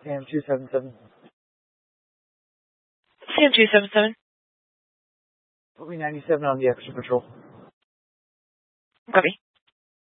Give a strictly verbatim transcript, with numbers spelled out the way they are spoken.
Sam two seven seven. Sam two seven seven. Put me ninety-seven on the extra patrol. Copy.